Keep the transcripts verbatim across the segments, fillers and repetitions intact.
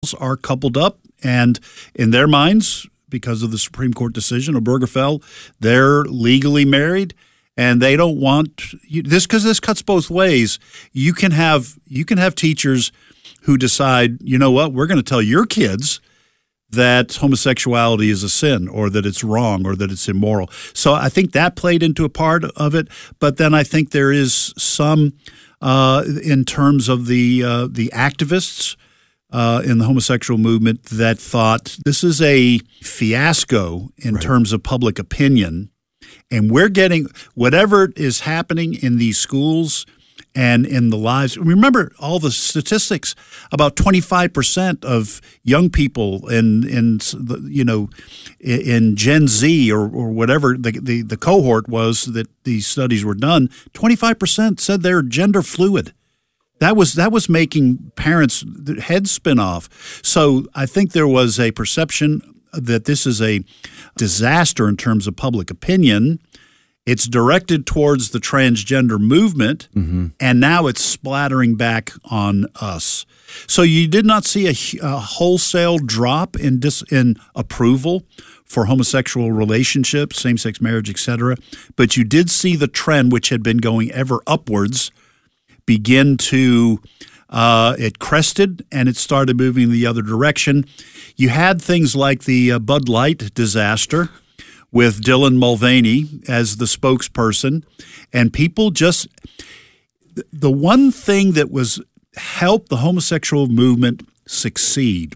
are coupled up, and in their minds, because of the Supreme Court decision of Obergefell, they're legally married, and they don't want you, this because this cuts both ways. You can have you can have teachers who decide, you know what, we're going to tell your kids that homosexuality is a sin, or that it's wrong, or that it's immoral. So I think that played into a part of it. But then I think there is some uh, in terms of the uh, the activists uh, in the homosexual movement that thought this is a fiasco in right. terms of public opinion, and we're getting whatever is happening in these schools and in the lives. Remember all the statistics. About twenty-five percent of young people in in you know in Gen Z or, or whatever the, the the cohort was that these studies were done, twenty-five percent said they're gender fluid. That was that was making parents' heads spin off. So I think there was a perception that this is a disaster in terms of public opinion. It's directed towards the transgender movement, mm-hmm. and now it's splattering back on us. So you did not see a, a wholesale drop in dis, in approval for homosexual relationships, same-sex marriage, et cetera, but you did see the trend, which had been going ever upwards, begin to uh, it crested, and it started moving the other direction. You had things like the uh, Bud Light disaster, with Dylan Mulvaney as the spokesperson, and people just – the one thing that was helped the homosexual movement succeed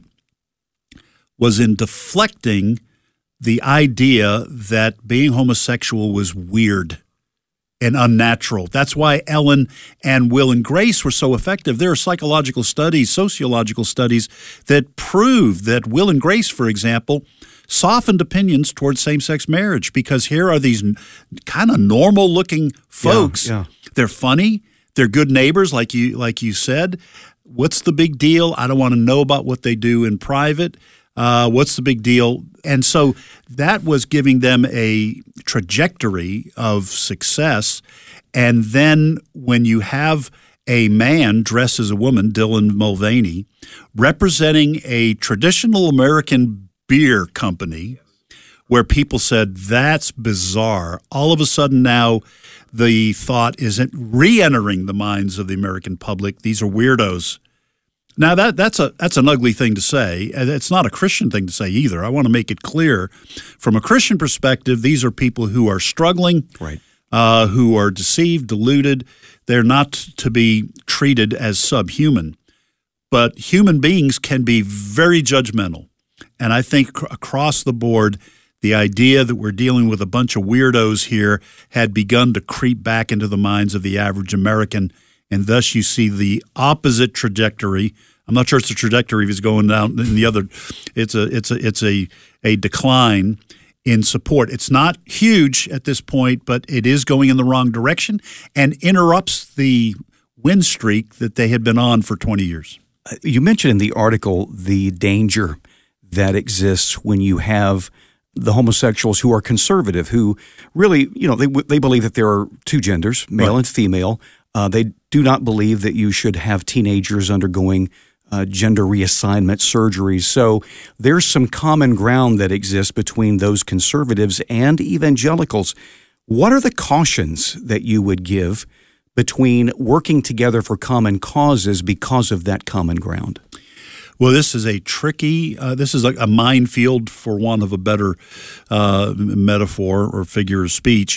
was in deflecting the idea that being homosexual was weird and unnatural. That's why Ellen and Will and Grace were so effective. There are psychological studies, sociological studies that prove that Will and Grace, for example – softened opinions towards same-sex marriage, because here are these kind of normal-looking folks. Yeah, yeah. They're funny. They're good neighbors, like you like you said. What's the big deal? I don't want to know about what they do in private. Uh, what's the big deal? And so that was giving them a trajectory of success. And then when you have a man dressed as a woman, Dylan Mulvaney, representing a traditional American beer company where people said, that's bizarre. All of a sudden now the thought isn't re-entering the minds of the American public. These are weirdos. Now that that's a that's an ugly thing to say. It's not a Christian thing to say either. I want to make it clear. From a Christian perspective, these are people who are struggling, right. uh, who are deceived, deluded. They're not to be treated as subhuman. But human beings can be very judgmental. And I think across the board, the idea that we're dealing with a bunch of weirdos here had begun to creep back into the minds of the average American, and thus you see the opposite trajectory. I'm not sure it's a trajectory if it's going down in the other. It's a it's a it's a a decline in support. It's not huge at this point, but it is going in the wrong direction and interrupts the win streak that they had been on for twenty years. You mentioned in the article the danger that exists when you have the homosexuals who are conservative, who really, you know, they they believe that there are two genders, male right. and female. Uh, they do not believe that you should have teenagers undergoing uh, gender reassignment surgeries. So there's some common ground that exists between those conservatives and evangelicals. What are the cautions that you would give between working together for common causes because of that common ground? Well, this is a tricky, uh, this is like a minefield, for want of a better uh, metaphor or figure of speech.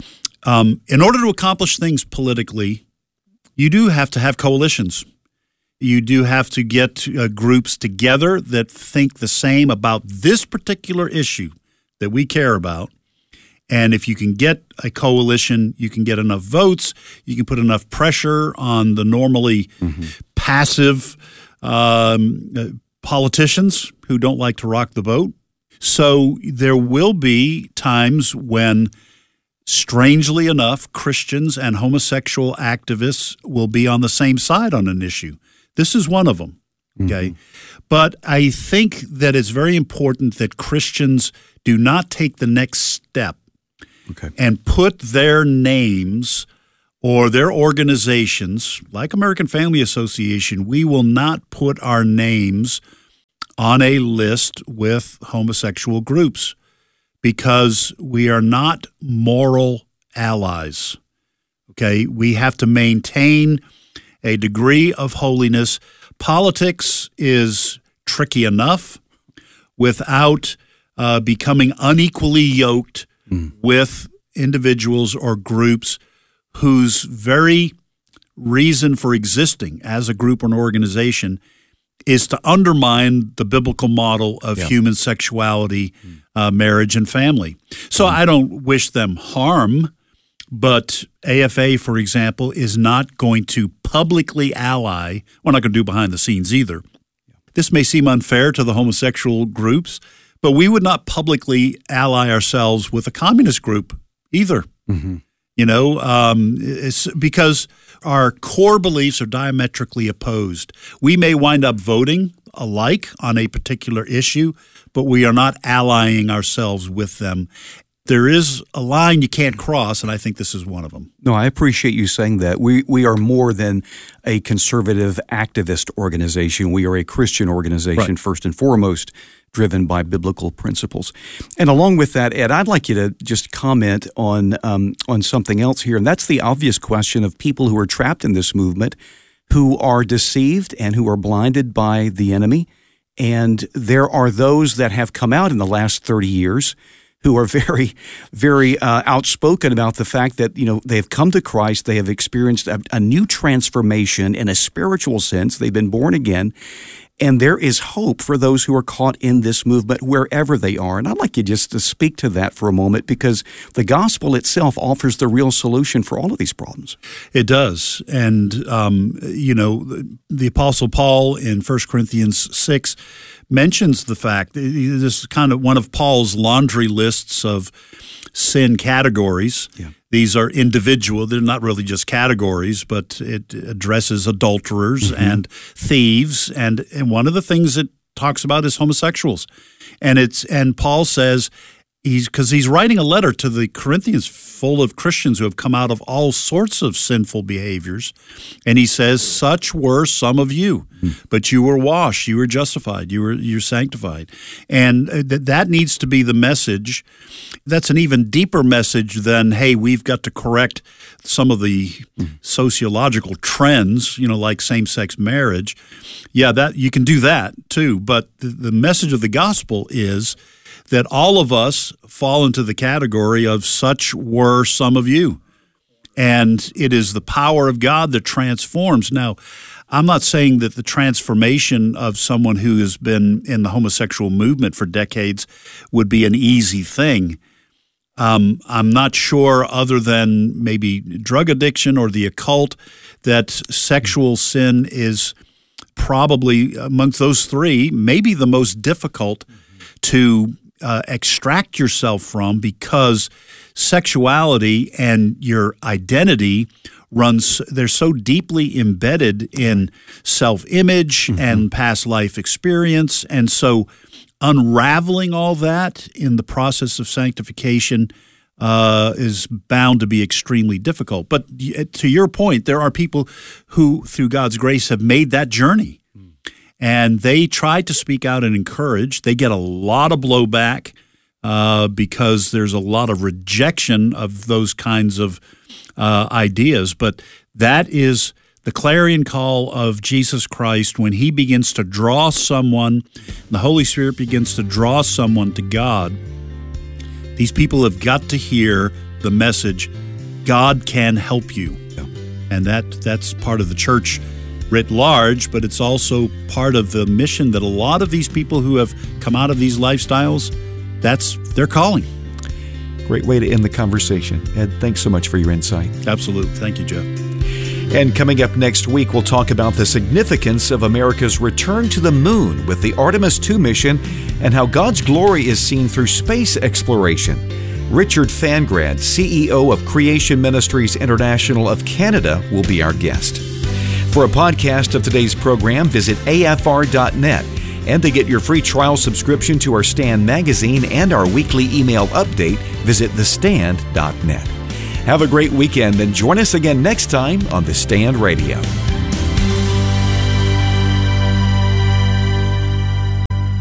Um, in order to accomplish things politically, you do have to have coalitions. You do have to get uh, groups together that think the same about this particular issue that we care about. And if you can get a coalition, you can get enough votes, you can put enough pressure on the normally mm-hmm. passive Um, uh, politicians who don't like to rock the boat. So there will be times when, strangely enough, Christians and homosexual activists will be on the same side on an issue. This is one of them, okay? Mm-hmm. But I think that it's very important that Christians do not take the next step okay. and put their names or their organizations, like American Family Association. We will not put our names on a list with homosexual groups because we are not moral allies. Okay, we have to maintain a degree of holiness. Politics is tricky enough without uh, becoming unequally yoked mm. with individuals or groups whose very reason for existing as a group or an organization is to undermine the biblical model of yeah. human sexuality, mm. uh, marriage, and family. So mm. I don't wish them harm, but A F A, for example, is not going to publicly ally. We're not going to do behind the scenes either. Yeah. This may seem unfair to the homosexual groups, but we would not publicly ally ourselves with a communist group either. Mm-hmm. You know, um, it's because our core beliefs are diametrically opposed. We may wind up voting alike on a particular issue, but we are not allying ourselves with them. There is a line you can't cross, and I think this is one of them. No, I appreciate you saying that. We we are more than a conservative activist organization. We are a Christian organization, right. first and foremost, driven by biblical principles. And along with that, Ed, I'd like you to just comment on um, on something else here, and that's the obvious question of people who are trapped in this movement, who are deceived and who are blinded by the enemy. And there are those that have come out in the last thirty years who are very, very uh, outspoken about the fact that, you know, they have come to Christ, they have experienced a, a new transformation in a spiritual sense, they've been born again, and there is hope for those who are caught in this movement wherever they are. And I'd like you just to speak to that for a moment, because the gospel itself offers the real solution for all of these problems. It does. And, um, you know, the Apostle Paul in First Corinthians six mentions the fact, this is kind of one of Paul's laundry lists of sin categories. Yeah. These are individual. They're not really just categories, but it addresses adulterers mm-hmm. and thieves. And, and one of the things it talks about is homosexuals. And it's and Paul says, he's because he's writing a letter to the Corinthians full of Christians who have come out of all sorts of sinful behaviors. And he says, such were some of you, mm-hmm. but you were washed, you were justified, you were you're sanctified. And th- that needs to be the message. That's an even deeper message than, hey, we've got to correct some of the mm-hmm. sociological trends, you know, like same-sex marriage. Yeah, that you can do that too. But the, the message of the gospel is that all of us fall into the category of such were some of you. And it is the power of God that transforms. Now, I'm not saying that the transformation of someone who has been in the homosexual movement for decades would be an easy thing. Um, I'm not sure, other than maybe drug addiction or the occult, that sexual sin is probably amongst those three, maybe the most difficult to Uh, extract yourself from, because sexuality and your identity runs, they're so deeply embedded in self-image mm-hmm. and past life experience. And so unraveling all that in the process of sanctification uh, is bound to be extremely difficult. But to your point, there are people who, through God's grace, have made that journey. And they try to speak out and encourage. They get a lot of blowback uh, because there's a lot of rejection of those kinds of uh, ideas. But that is the clarion call of Jesus Christ when he begins to draw someone, the Holy Spirit begins to draw someone to God. These people have got to hear the message, God can help you. Yeah. And that that's part of the church writ large, but it's also part of the mission that a lot of these people who have come out of these lifestyles, that's their calling. Great way to end the conversation. Ed, thanks so much for your insight. Absolutely. Thank you, Jeff. And coming up next week, we'll talk about the significance of America's return to the moon with the Artemis two mission and how God's glory is seen through space exploration. Richard Fangrad, C E O of Creation Ministries International of Canada, will be our guest. For a podcast of today's program, visit A F R dot net. And to get your free trial subscription to our Stand magazine and our weekly email update, visit the stand dot net. Have a great weekend and join us again next time on The Stand Radio.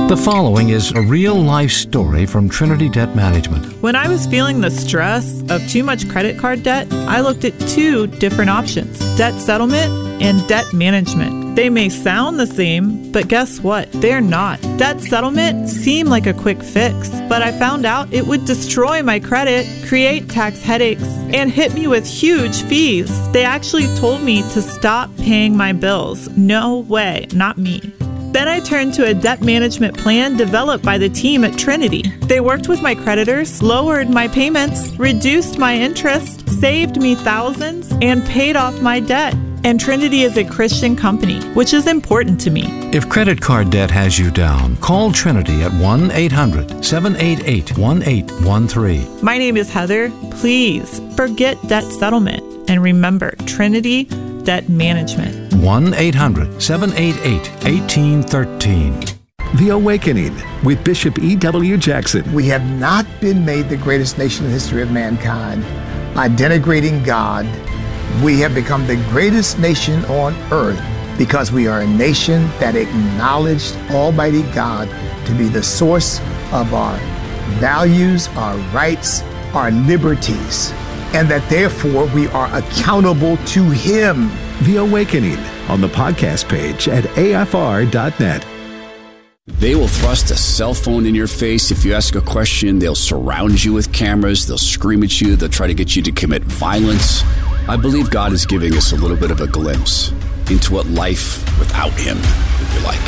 The following is a real-life story from Trinity Debt Management. When I was feeling the stress of too much credit card debt, I looked at two different options: debt settlement and debt management. They may sound the same, but guess what? They're not. Debt settlement seemed like a quick fix, but I found out it would destroy my credit, create tax headaches, and hit me with huge fees. They actually told me to stop paying my bills. No way, not me. Then I turned to a debt management plan developed by the team at Trinity. They worked with my creditors, lowered my payments, reduced my interest, saved me thousands, and paid off my debt. And Trinity is a Christian company, which is important to me. If credit card debt has you down, call Trinity at one eight hundred seven eight eight one eight one three. My name is Heather. Please forget debt settlement and remember Trinity Debt Management. one eight hundred seven eight eight one eight one three. The Awakening with Bishop E W Jackson. We have not been made the greatest nation in the history of mankind by denigrating God. We have become the greatest nation on earth because we are a nation that acknowledged Almighty God to be the source of our values, our rights, our liberties, and that therefore we are accountable to Him. The Awakening on the podcast page at A F R dot net. They will thrust a cell phone in your face if you ask a question. They'll surround you with cameras. They'll scream at you. They'll try to get you to commit violence. I believe God is giving us a little bit of a glimpse into what life without Him would be like.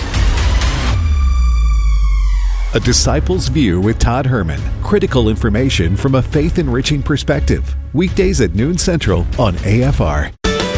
A Disciple's View with Todd Herman. Critical information from a faith-enriching perspective. Weekdays at noon Central on A F R.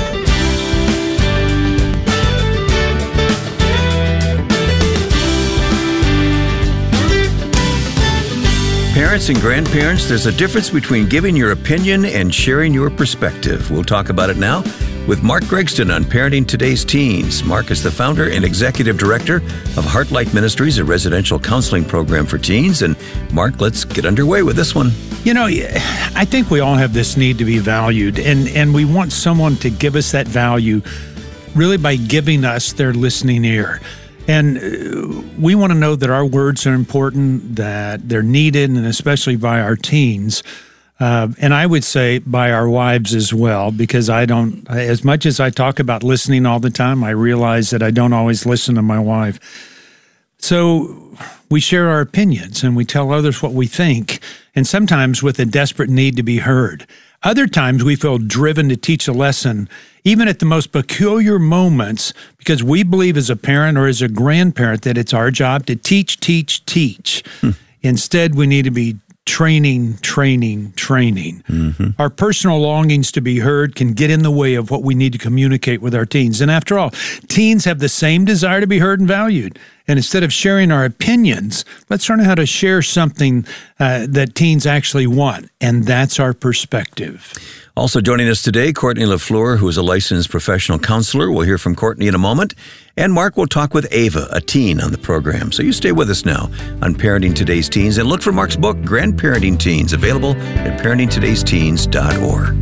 Parents and grandparents, there's a difference between giving your opinion and sharing your perspective. We'll talk about it now with Mark Gregston on Parenting Today's Teens. Mark is the founder and executive director of Heartlight Ministries, a residential counseling program for teens. And Mark, let's get underway with this one. You know, I think we all have this need to be valued, and, and we want someone to give us that value really by giving us their listening ear. And we want to know that our words are important, that they're needed, and especially by our teens. Uh, and I would say by our wives as well, because I don't, as much as I talk about listening all the time, I realize that I don't always listen to my wife. So we share our opinions and we tell others what we think, and sometimes with a desperate need to be heard. Other times we feel driven to teach a lesson, even at the most peculiar moments, because we believe as a parent or as a grandparent that it's our job to teach, teach, teach. Hmm. Instead, we need to be training, training, training. Mm-hmm. Our personal longings to be heard can get in the way of what we need to communicate with our teens. And after all, teens have the same desire to be heard and valued. And instead of sharing our opinions, let's learn how to share something uh, that teens actually want. And that's our perspective. Also joining us today, Courtney LaFleur, who is a licensed professional counselor. We'll hear from Courtney in a moment. And Mark will talk with Ava, a teen, on the program. So you stay with us now on Parenting Today's Teens. And look for Mark's book, Grandparenting Teens, available at parenting todays teens dot org.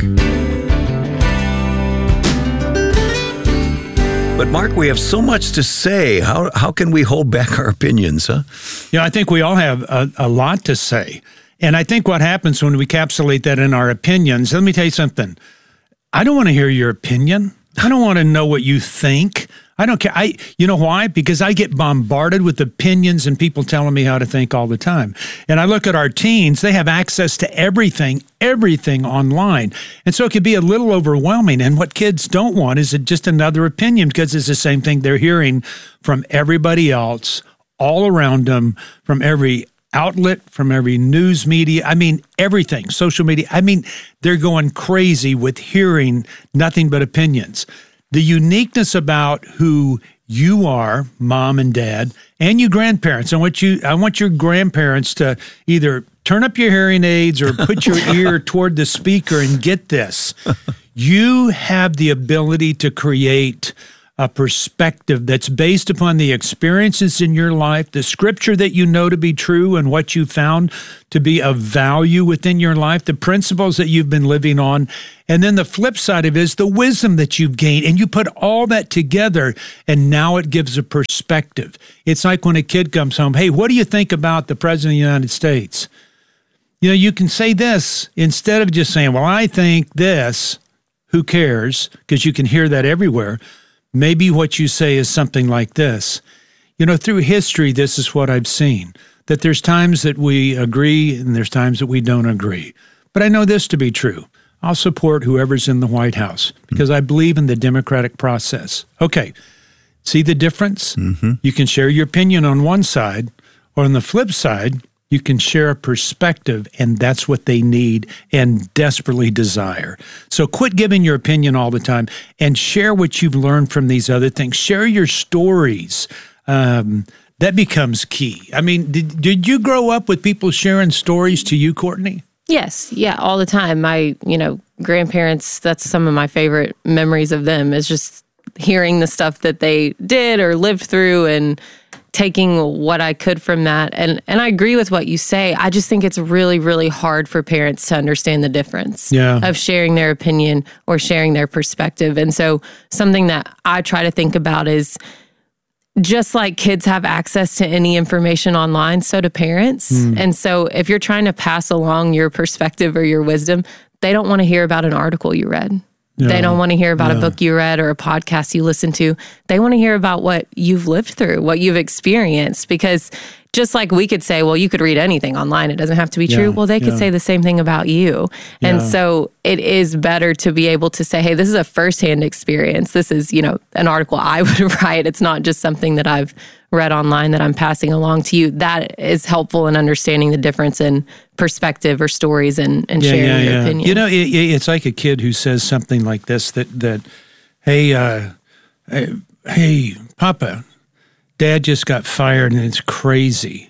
But Mark, we have so much to say. How how can we hold back our opinions, huh? You know, I think we all have a, a lot to say. And I think what happens when we encapsulate that in our opinions, let me tell you something. I don't want to hear your opinion. I don't want to know what you think. I don't care. I, you know why? Because I get bombarded with opinions and people telling me how to think all the time. And I look at our teens, they have access to everything, everything online. And so it can be a little overwhelming. And what kids don't want is just another opinion, because it's the same thing they're hearing from everybody else, all around them, from every outlet, from every news media. I mean, everything, social media. I mean, they're going crazy with hearing nothing but opinions. The uniqueness about who you are, mom and dad, and you grandparents. I want you, I want your grandparents to either turn up your hearing aids or put your ear toward the speaker and get this. You have the ability to create a perspective that's based upon the experiences in your life, the scripture that you know to be true and what you found to be of value within your life, the principles that you've been living on. And then the flip side of it is the wisdom that you've gained. And you put all that together, and now it gives a perspective. It's like when a kid comes home, hey, what do you think about the President of the United States? You know, you can say this instead of just saying, well, I think this. Who cares? Because you can hear that everywhere. Maybe what you say is something like this. You know, through history, this is what I've seen, that there's times that we agree and there's times that we don't agree. But I know this to be true. I'll support whoever's in the White House because I believe in the democratic process. Okay, see the difference? Mm-hmm. You can share your opinion on one side, or on the flip side, you can share a perspective, and that's what they need and desperately desire. So quit giving your opinion all the time and share what you've learned from these other things. Share your stories. Um, that becomes key. I mean, did, did you grow up with people sharing stories to you, Courtney? Yes. Yeah, all the time. My, you know, grandparents, that's some of my favorite memories of them is just hearing the stuff that they did or lived through and taking what I could from that. And and I agree with what you say. I just think it's really, really hard for parents to understand the difference yeah. of sharing their opinion or sharing their perspective. And so something that I try to think about is just like kids have access to any information online, so do parents. Mm. And so if you're trying to pass along your perspective or your wisdom, they don't want to hear about an article you read. Yeah. They don't want to hear about yeah. a book you read or a podcast you listened to. They want to hear about what you've lived through, what you've experienced. Because just like we could say, well, you could read anything online. It doesn't have to be true. Yeah. Well, they could yeah. say the same thing about you. Yeah. And so it is better to be able to say, hey, this is a firsthand experience. This is, you know, an article I would write. It's not just something that I've read online that I'm passing along to you. That is helpful in understanding the difference in perspective or stories and, and yeah, sharing yeah, your yeah. opinion. You know, it, it's like a kid who says something like this, that, that hey, uh, hey, hey, Papa, Dad just got fired and it's crazy.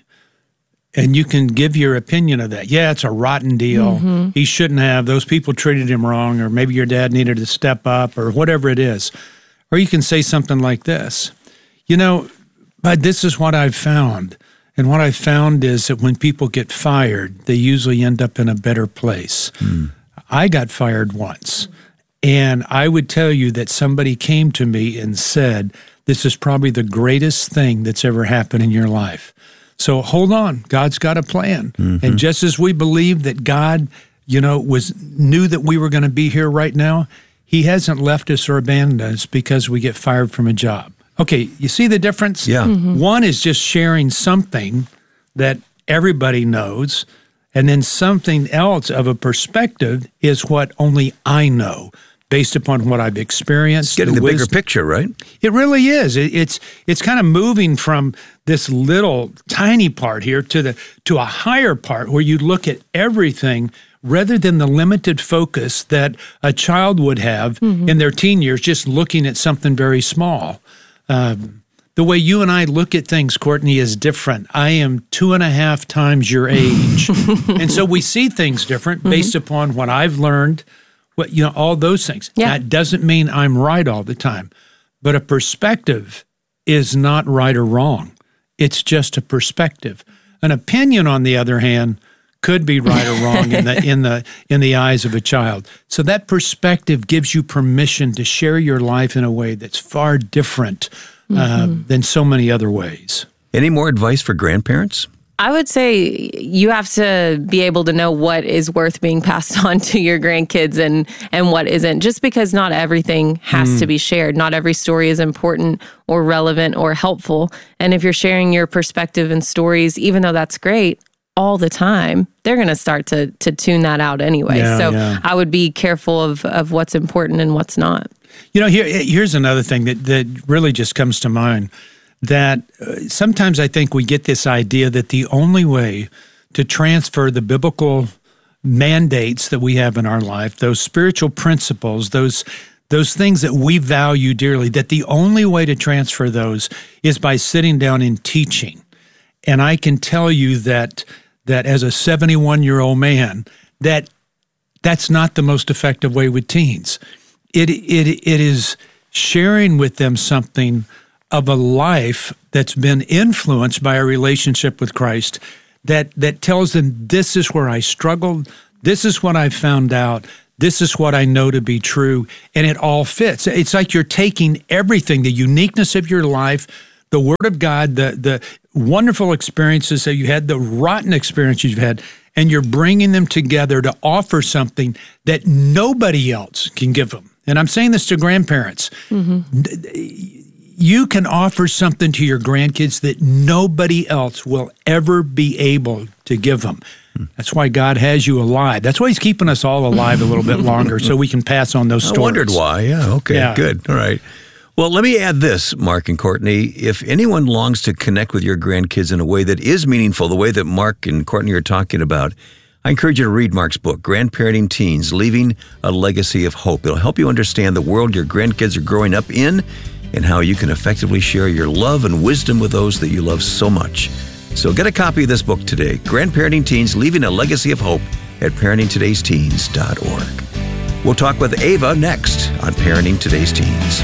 And you can give your opinion of that. Yeah, it's a rotten deal. Mm-hmm. He shouldn't have. Those people treated him wrong, or maybe your dad needed to step up, or whatever it is. Or you can say something like this. You know, but this is what I've found. And what I've found is that when people get fired, they usually end up in a better place. Mm. I got fired once. And I would tell you that somebody came to me and said, this is probably the greatest thing that's ever happened in your life. So hold on, God's got a plan. Mm-hmm. And just as we believe that God, you know, was knew that we were going to be here right now, he hasn't left us or abandoned us because we get fired from a job. Okay, you see the difference? Yeah. Mm-hmm. One is just sharing something that everybody knows, and then something else of a perspective is what only I know, based upon what I've experienced. It's getting the, the bigger picture, right? It really is. It, it's it's kind of moving from this little tiny part here to the to a higher part where you look at everything rather than the limited focus that a child would have mm-hmm. in their teen years, just looking at something very small. Um, the way you and I look at things, Courtney, is different. I am two and a half times your age. And so we see things different mm-hmm. based upon what I've learned, what, you know, all those things. Yeah. That doesn't mean I'm right all the time. But a perspective is not right or wrong. It's just a perspective. An opinion, on the other hand, could be right or wrong in the in the in the eyes of a child. So that perspective gives you permission to share your life in a way that's far different uh, mm-hmm. than so many other ways. Any more advice for grandparents? I would say you have to be able to know what is worth being passed on to your grandkids and, and what isn't. Just because not everything has mm. to be shared. Not every story is important or relevant or helpful. And if you're sharing your perspective and stories, even though that's great, all the time, they're going to start to to tune that out anyway. Yeah, so yeah. I would be careful of, of what's important and what's not. You know, here here's another thing that, that really just comes to mind. That uh, sometimes I think we get this idea that the only way to transfer the biblical mandates that we have in our life, those spiritual principles, those those things that we value dearly, that the only way to transfer those is by sitting down and teaching. And I can tell you that that as a seventy-one-year-old man, that that's not the most effective way with teens. It it it is sharing with them something of a life that's been influenced by a relationship with Christ that that tells them, this is where I struggled, this is what I found out, this is what I know to be true, and it all fits. It's like you're taking everything, the uniqueness of your life, the Word of God, the the wonderful experiences that you had, the rotten experiences you've had, and you're bringing them together to offer something that nobody else can give them. And I'm saying this to grandparents. Mm-hmm. You can offer something to your grandkids that nobody else will ever be able to give them. That's why God has you alive. That's why He's keeping us all alive a little bit longer, so we can pass on those stories. I wondered why. Yeah, okay, Yeah. good. All right. Well, let me add this, Mark and Courtney. If anyone longs to connect with your grandkids in a way that is meaningful, the way that Mark and Courtney are talking about, I encourage you to read Mark's book, Grandparenting Teens, Leaving a Legacy of Hope. It'll help you understand the world your grandkids are growing up in and how you can effectively share your love and wisdom with those that you love so much. So get a copy of this book today, Grandparenting Teens, Leaving a Legacy of Hope, at parenting todays teens dot org. We'll talk with Ava next on Parenting Today's Teens.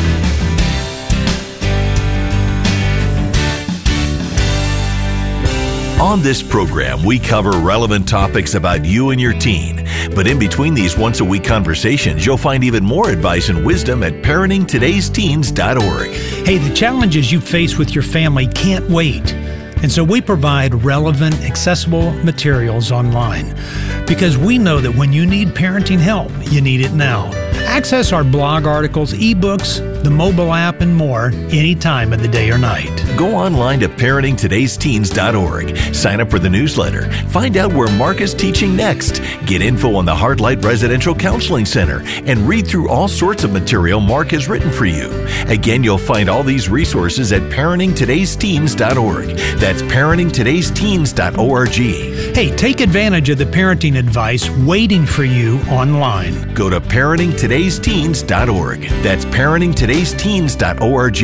On this program, we cover relevant topics about you and your teen. But in between these once-a-week conversations, you'll find even more advice and wisdom at parenting todays teens dot org. Hey, the challenges you face with your family can't wait. And so we provide relevant, accessible materials online because we know that when you need parenting help, you need it now. Access our blog articles, ebooks, the mobile app, and more any time of the day or night. Go online to parenting todays teens dot org. Sign up for the newsletter. Find out where Mark is teaching next. Get info on the Heartlight Residential Counseling Center and read through all sorts of material Mark has written for you. Again, you'll find all these resources at parenting todays teens dot org. That's parenting todays teens dot org. Hey, take advantage of the parenting advice waiting for you online. Go to parenting todays teens dot org. That's parenting todays teens dot org.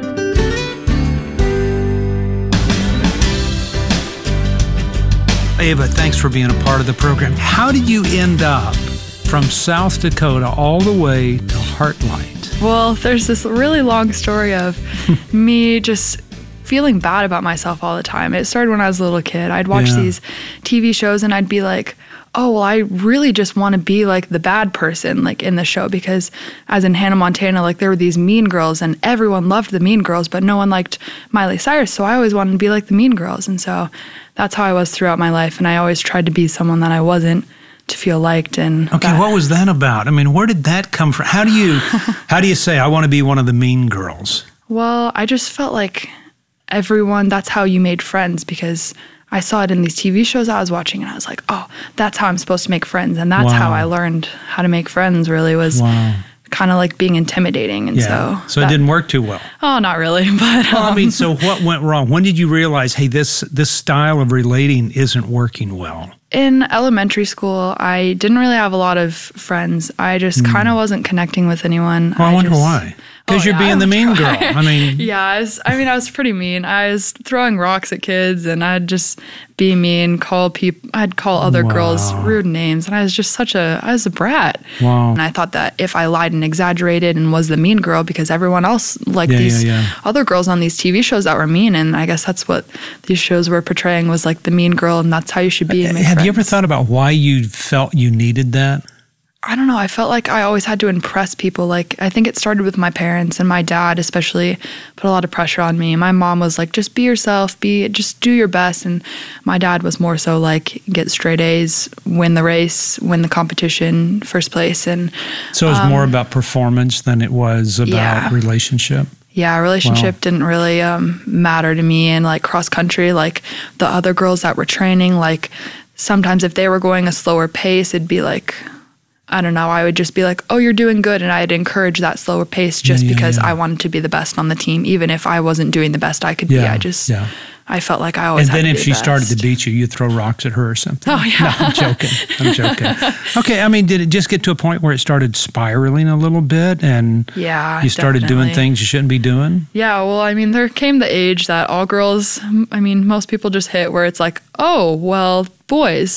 Ava, thanks for being a part of the program. How did you end up from South Dakota all the way to Heartlight? Well, there's this really long story of me just feeling bad about myself all the time. It started when I was a little kid. I'd watch Yeah. these T V shows and I'd be like, oh, well, I really just want to be like the bad person, like in the show, because as in Hannah Montana, like there were these mean girls and everyone loved the mean girls, but no one liked Miley Cyrus. So I always wanted to be like the mean girls. And so that's how I was throughout my life. And I always tried to be someone that I wasn't to feel liked. And Okay, that, what was that about? I mean, where did that come from? How do you how do you say I want to be one of the mean girls? Well, I just felt like everyone, that's how you made friends, because I saw it in these T V shows I was watching and I was like, oh, that's how I'm supposed to make friends. And that's Wow. how I learned how to make friends, really, was Wow. kind of like being intimidating. And Yeah. so So that- it didn't work too well. Oh, not really. But Well, I mean, um, so what went wrong? When did you realize, hey, this this style of relating isn't working well? in elementary school, I didn't really have a lot of friends. I just Mm. kind of wasn't connecting with anyone. Well, I, wonder just, why. Because Oh, you're yeah, being I the would mean try. girl. I mean, Yeah, I was, I mean, I was pretty mean. I was throwing rocks at kids, and I'd just be mean, call people. I'd call other Wow. girls rude names, and I was just such a, I was a brat. Wow. And I thought that if I lied and exaggerated and was the mean girl, because everyone else, like Yeah, these yeah, yeah. other girls on these T V shows that were mean, and I guess that's what these shows were portraying, was like the mean girl, and that's how you should be. And make have you ever friends. thought about why you felt you needed that? I don't know. I felt like I always had to impress people. Like, I think it started with my parents, and my dad especially put a lot of pressure on me. My mom was like, just be yourself, be, just do your best. And my dad was more so like, get straight A's, win the race, win the competition, first place. And So it was um, more about performance than it was about yeah. relationship. Yeah, relationship Wow. didn't really um, matter to me. And like cross country, like the other girls that were training, like sometimes if they were going a slower pace, it'd be like, I don't know, I would just be like, oh, you're doing good. And I'd encourage that slower pace just Yeah, yeah, because yeah. I wanted to be the best on the team, even if I wasn't doing the best I could be. Yeah, I just, yeah. I felt like I always And had then to if be she the started to best. beat you, you'd throw rocks at her or something. Oh, yeah. No, I'm joking. I'm joking. Okay, I mean, did it just get to a point where it started spiraling a little bit and Yeah, you started doing definitely. things you shouldn't be doing? Yeah, well, I mean, there came the age that all girls, I mean, most people just hit where it's like, oh, well, boys,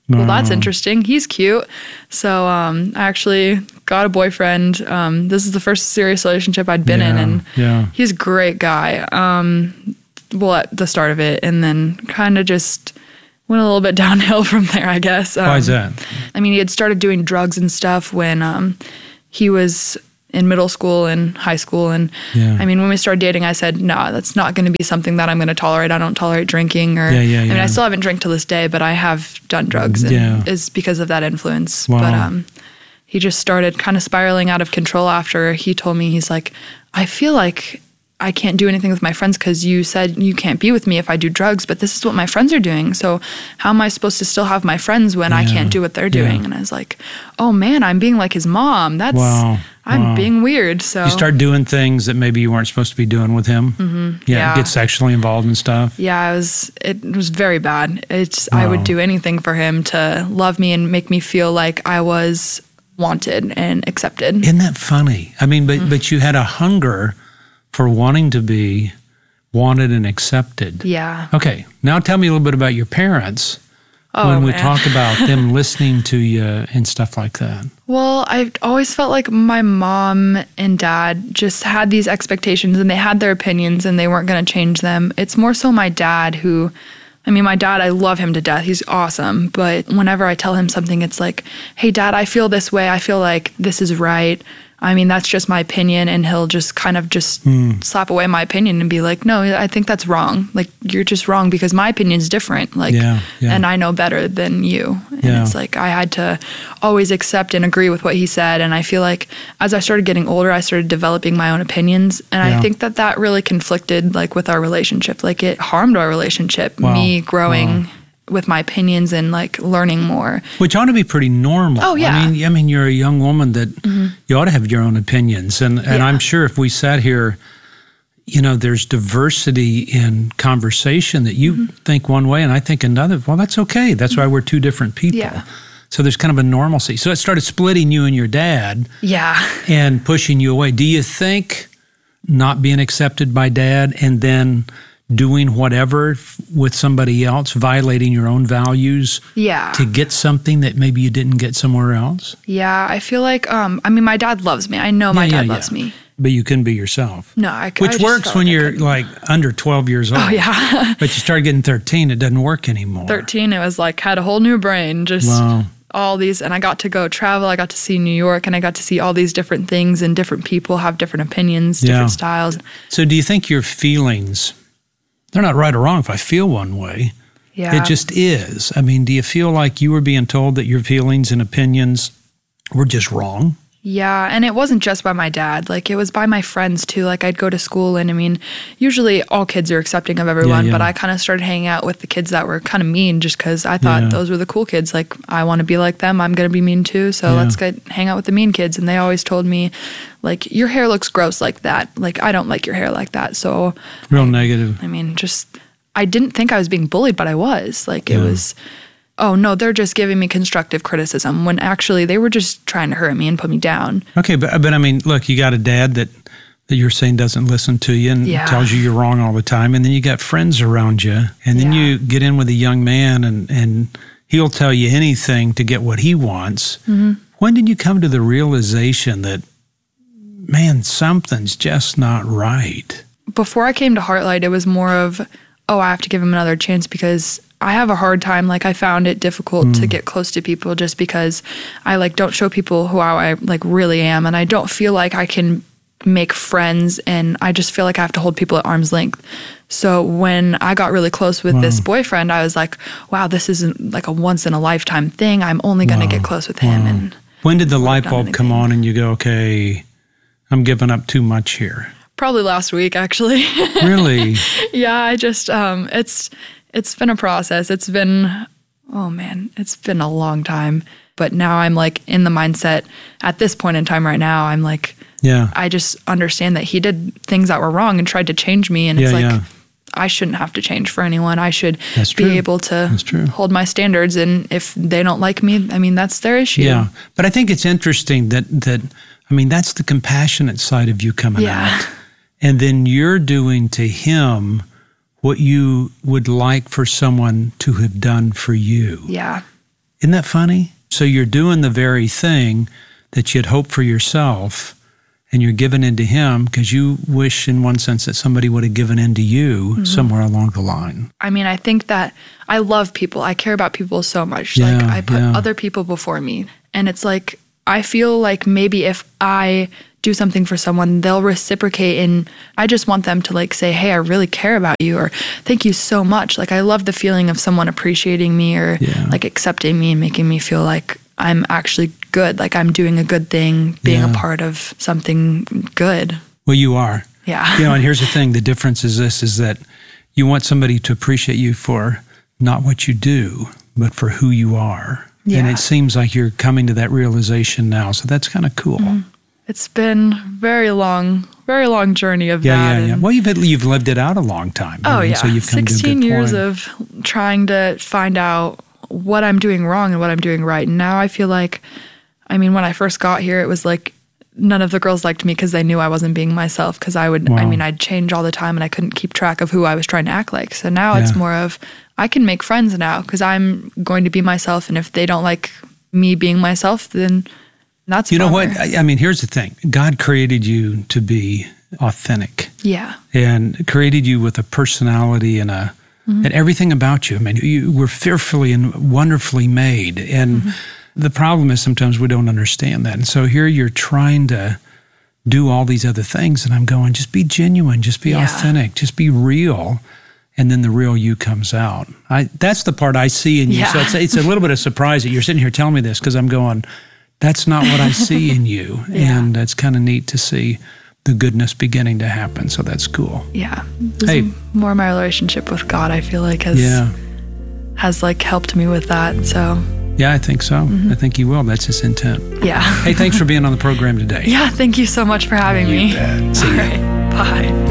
well, that's Oh. interesting. He's cute. So um, I actually got a boyfriend. Um, this is the first serious relationship I'd been in, Yeah, and yeah. he's a great guy. Um, well, at the start of it, and then kind of just went a little bit downhill from there, I guess. Um, Why is that? I mean, he had started doing drugs and stuff when um, he was in middle school and high school. And Yeah. I mean, when we started dating, I said, no, that's not going to be something that I'm going to tolerate. I don't tolerate drinking or, Yeah, yeah, I mean, yeah. I still haven't drank to this day, but I have done drugs and Yeah. is because of that influence. Wow. But um, he just started kind of spiraling out of control after he told me, he's like, I feel like I can't do anything with my friends because you said you can't be with me if I do drugs, but this is what my friends are doing. So how am I supposed to still have my friends when I Yeah. can't do what they're Yeah. doing? And I was like, oh man, I'm being like his mom. That's, Wow. I'm Wow. being weird. So You start doing things that maybe you weren't supposed to be doing with him. Mhm. Yeah, Yeah. get sexually involved and stuff. yeah, I was, it was very bad. It's, I would Wow. do anything for him to love me and make me feel like I was wanted and accepted. Isn't that funny? I mean, but but you had a hunger for wanting to be wanted and accepted. Yeah. Okay, now tell me a little bit about your parents Oh, when we man. talk about them listening to you and stuff like that. Well, I always felt like my mom and dad just had these expectations and they had their opinions and they weren't going to change them. It's more so my dad who, I mean, my dad, I love him to death. He's awesome. But whenever I tell him something, it's like, hey, Dad, I feel this way. I feel like this is right. I mean, that's just my opinion. And he'll just kind of just Hmm. slap away my opinion and be like, no, I think that's wrong. Like, you're just wrong because my opinion's different. Like, Yeah, yeah. and I know better than you. And Yeah. it's like, I had to always accept and agree with what he said. And I feel like as I started getting older, I started developing my own opinions. And Yeah. I think that that really conflicted like with our relationship. Like it harmed our relationship, Wow. me growing Wow. with my opinions and like learning more. Which ought to be pretty normal. Oh, yeah. I mean, I mean, you're a young woman that you ought to have your own opinions. And, and Yeah. I'm sure if we sat here, you know, there's diversity in conversation that you think one way and I think another. Well, that's okay. That's why we're two different people. Yeah. So there's kind of a normalcy. So it started splitting you and your dad Yeah. and pushing you away. Do you think not being accepted by dad and then doing whatever f- with somebody else, violating your own values Yeah. to get something that maybe you didn't get somewhere else? Yeah. I feel like, um, I mean, my dad loves me. I know my Yeah, dad yeah, loves yeah. me. But you couldn't be yourself. No, I I Which just works felt when like I you're couldn't. like under twelve years old. Oh, yeah. But you start getting thirteen, it doesn't work anymore. thirteen, it was like, had a whole new brain. Just Wow. all these, and I got to go travel. I got to see New York and I got to see all these different things and different people have different opinions, Yeah. different styles. So do you think your feelings, they're not right or wrong if I feel one way. Yeah. It just is. I mean, do you feel like you were being told that your feelings and opinions were just wrong? Yeah, and it wasn't just by my dad. Like, it was by my friends, too. Like, I'd go to school, and I mean, usually all kids are accepting of everyone, yeah. but I kind of started hanging out with the kids that were kind of mean just because I thought Yeah. those were the cool kids. Like, I want to be like them. I'm going to be mean, too. So Yeah. let's get hang out with the mean kids. And they always told me, like, your hair looks gross like that. Like, I don't like your hair like that. So, Real negative. I mean, just, I didn't think I was being bullied, but I was. Like, it Yeah. was, oh, no, they're just giving me constructive criticism when actually they were just trying to hurt me and put me down. Okay, but but I mean, look, you got a dad that that you're saying doesn't listen to you and Yeah. tells you you're wrong all the time, and then you got friends around you, and then Yeah. you get in with a young man, and and he'll tell you anything to get what he wants. Mm-hmm. When did you come to the realization that, man, something's just not right? Before I came to Heartlight, it was more of, oh, I have to give him another chance because I have a hard time. Like, I found it difficult to get close to people just because I like don't show people who I like really am, and I don't feel like I can make friends, and I just feel like I have to hold people at arm's length. So when I got really close with this boyfriend, I was like, wow, this isn't like a once in a lifetime thing. I'm only going to Wow. get close with him. Wow. And When did the light done bulb come anything. on and you go, okay, I'm giving up too much here? probably last week, actually. Really? Yeah, I just um it's it's been a process. It's been oh man, it's been a long time. But now I'm like in the mindset at this point in time right now, I'm like Yeah. I just understand that he did things that were wrong and tried to change me, and it's Yeah, like yeah. I shouldn't have to change for anyone. I should That's be true. able to That's true. hold my standards, and if they don't like me, I mean that's their issue. Yeah, but I think it's interesting that that I mean that's the compassionate side of you coming Yeah. out, and then you're doing to him what you would like for someone to have done for you. Yeah. Isn't that funny? So you're doing the very thing that you'd hope for yourself, and you're giving into him because you wish in one sense that somebody would have given into you mm-hmm. somewhere along the line. I mean, I think that I love people. I care about people so much. Yeah, like I put yeah. other people before me. And it's like, I feel like maybe if I do something for someone, they'll reciprocate, and I just want them to like say, hey, I really care about you, or thank you so much. Like I love the feeling of someone appreciating me or yeah. like accepting me and making me feel like I'm actually good, like I'm doing a good thing, being yeah. a part of something good. Well, you are. Yeah. You know, and here's the thing, the difference is this, is that you want somebody to appreciate you for not what you do, but for who you are. Yeah. And it seems like you're coming to that realization now, so that's kind of cool. Mm-hmm. It's been very long, very long journey of yeah, that. Yeah, yeah, yeah. Well, you've you've lived it out a long time. Oh, and yeah. So you've come sixteen to a good years point. of trying to find out what I'm doing wrong and what I'm doing right. And now I feel like, I mean, when I first got here, it was like none of the girls liked me because they knew I wasn't being myself. Because I would, wow. I mean, I'd change all the time and I couldn't keep track of who I was trying to act like. So now yeah. it's more of, I can make friends now because I'm going to be myself. And if they don't like me being myself, then that's You know bummer. what? I, I mean, here's the thing. God created you to be authentic. Yeah. And created you with a personality and a mm-hmm. and everything about you. I mean, you were fearfully and wonderfully made. And mm-hmm. the problem is sometimes we don't understand that. And so here you're trying to do all these other things. And I'm going, just be genuine, just be yeah. authentic, just be real. And then the real you comes out. I That's the part I see in you. Yeah. So it's, it's a little bit of surprise that you're sitting here telling me this because I'm going, that's not what I see in you. Yeah. And it's kind of neat to see the goodness beginning to happen. So that's cool. Yeah. Hey. More my relationship with God, I feel like, has, yeah. has like helped me with that. So yeah, I think so. Mm-hmm. I think he will. That's his intent. Yeah. Hey, thanks for being on the program today. Yeah, thank you so much for having you me. Bet. See All you. right. Bye.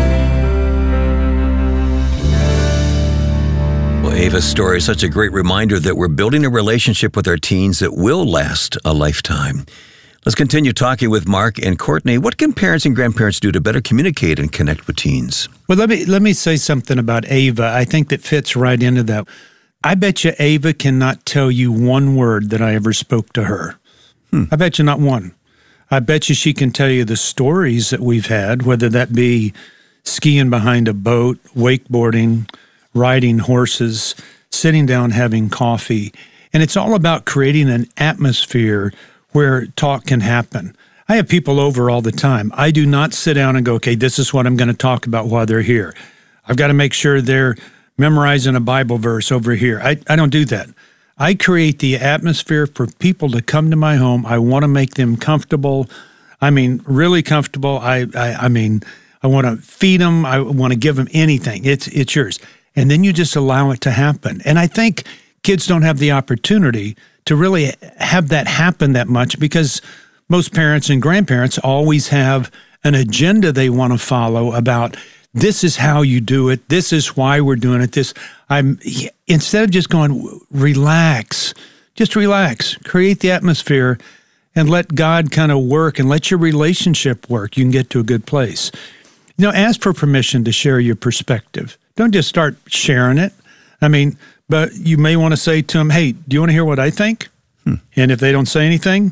Well, Ava's story is such a great reminder that we're building a relationship with our teens that will last a lifetime. Let's continue talking with Mark and Courtney. What can parents and grandparents do to better communicate and connect with teens? Well, let me let me say something about Ava. I think that fits right into that. I bet you Ava cannot tell you one word that I ever spoke to her. Hmm. I bet you not one. I bet you she can tell you the stories that we've had, whether that be skiing behind a boat, wakeboarding, riding horses, sitting down having coffee. And it's all about creating an atmosphere where talk can happen. I have people over all the time. I do not sit down and go, okay, this is what I'm going to talk about while they're here. I've got to make sure they're memorizing a Bible verse over here. I, I don't do that. I create the atmosphere for people to come to my home. I want to make them comfortable. I mean, really comfortable. I, I, I mean, I want to feed them. I want to give them anything. It's, it's yours. And then you just allow it to happen. And I think kids don't have the opportunity to really have that happen that much because most parents and grandparents always have an agenda they want to follow about this is how you do it. This is why we're doing it. This I'm instead of just going, relax, just relax, create the atmosphere and let God kind of work and let your relationship work. You can get to a good place. You know, ask for permission to share your perspective. Don't just start sharing it. I mean, but you may want to say to them, hey, do you want to hear what I think? Hmm. And if they don't say anything,